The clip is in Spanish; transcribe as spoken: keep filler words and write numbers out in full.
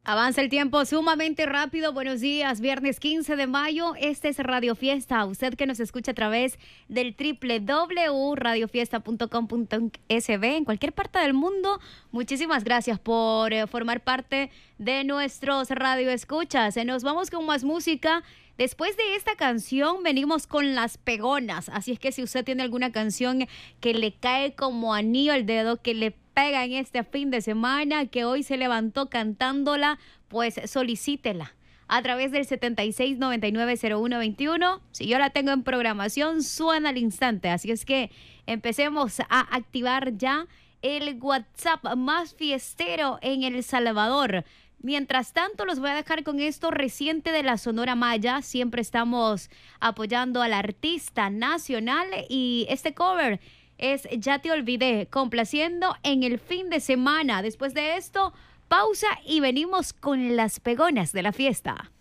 Avanza el tiempo sumamente rápido. Buenos días, viernes quince de mayo. Este es Radio Fiesta. Usted que nos escucha a través del doble u doble u doble u punto radio fiesta punto com punto es be en cualquier parte del mundo. Muchísimas gracias por eh, formar parte de nuestros Radio Escuchas. Eh, nos vamos con más música. Después de esta canción venimos con las pegonas. Así es que si usted tiene alguna canción que le cae como anillo al dedo, que le pega en este fin de semana, que hoy se levantó cantándola, pues solicítela a través del setenta y seis noventa y nueve cero uno veintiuno. Si yo la tengo en programación, suena al instante. Así es que empecemos a activar ya el WhatsApp más fiestero en El Salvador. Mientras tanto, los voy a dejar con esto reciente de la Sonora Maya. Siempre estamos apoyando al artista nacional y este cover es Ya te olvidé, complaciendo en el fin de semana. Después de esto, pausa y venimos con las pegonas de la fiesta.